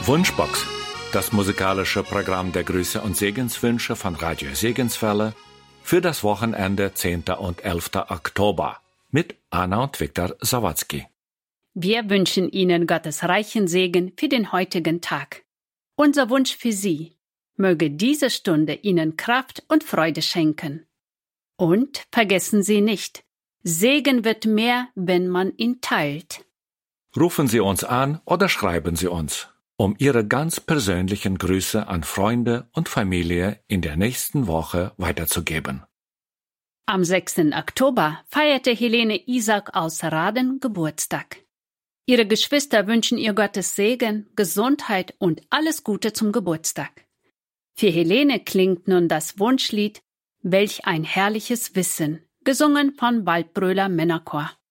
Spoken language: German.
Wunschbox, das musikalische Programm der Grüße und Segenswünsche von Radio Segenswelle für das Wochenende 10. und 11. Oktober mit Anna und Viktor Sawatzki. Wir wünschen Ihnen Gottes reichen Segen für den heutigen Tag. Unser Wunsch für Sie: Möge diese Stunde Ihnen Kraft und Freude schenken. Und vergessen Sie nicht, Segen wird mehr, wenn man ihn teilt. Rufen Sie uns an oder schreiben Sie uns, um Ihre ganz persönlichen Grüße an Freunde und Familie in der nächsten Woche weiterzugeben. Am 6. Oktober feierte Helene Isaac aus Raden Geburtstag. Ihre Geschwister wünschen ihr Gottes Segen, Gesundheit und alles Gute zum Geburtstag. Für Helene klingt nun das Wunschlied »Welch ein herrliches Wissen«, gesungen von Waldbröler Männerchor.